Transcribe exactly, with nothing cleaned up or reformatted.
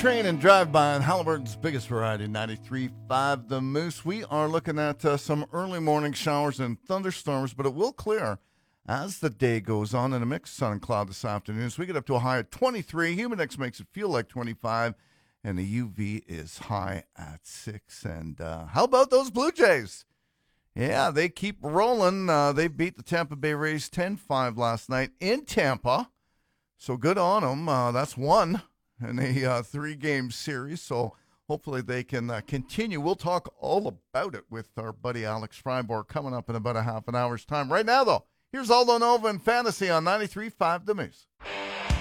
Train and Drive By on Halliburton's biggest variety, ninety-three point five The Moose. We are looking at uh, some early morning showers and thunderstorms, but it will clear as the day goes on, and a mix of sun and cloud this afternoon. So we get up to a high of twenty-three. Humidex makes it feel like twenty-five, and the U V is high at six. And uh, how about those Blue Jays? Yeah, they keep rolling. Uh, they beat the Tampa Bay Rays ten five last night in Tampa. So good on them. Uh, that's one in a uh, three-game series. So hopefully they can uh, continue. We'll talk all about it with our buddy Alex Freiborg coming up in about a half an hour's time. Right now, though, here's Aldo Nova and Fantasy on ninety-three point five The Moose.